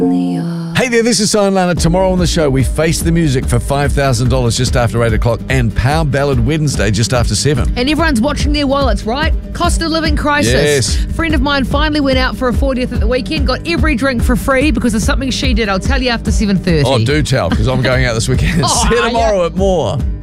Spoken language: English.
Hey there, this is Simon Lana. Tomorrow on the show, we face the music for $5,000 just after 8 o'clock and Power Ballad Wednesday just after 7. And everyone's watching their wallets, right? Cost of living crisis. Yes. A friend of mine finally went out for a 40th at the weekend, got every drink for free because of something she did. I'll tell you after 7:30. Oh, do tell, because I'm going out this weekend. Oh, See you tomorrow at More.